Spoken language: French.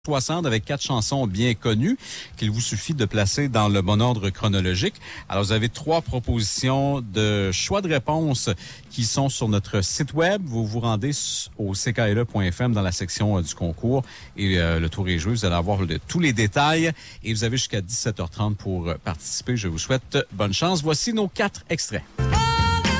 60 avec 4 chansons bien connues qu'il vous suffit de placer dans le bon ordre chronologique. Alors, vous avez 3 propositions de choix de réponse qui sont sur notre site web. Vous vous rendez au ckle.fm dans la section du concours et le tour est joué. Vous allez avoir tous les détails et vous avez jusqu'à 17h30 pour participer. Je vous souhaite bonne chance. Voici nos 4 extraits.